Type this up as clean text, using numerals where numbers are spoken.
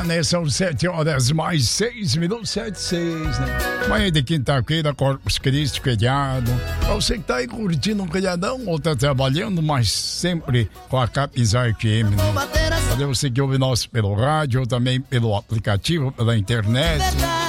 né? São 7h mais 6, 7:06, né? Manhã de quinta-feira, Corpus Christi, feriado. Você que tá aí curtindo um feriadão ou tá trabalhando, mas sempre com a Capizar FM, né? Valeu você que ouve nós pelo rádio ou também pelo aplicativo, pela internet.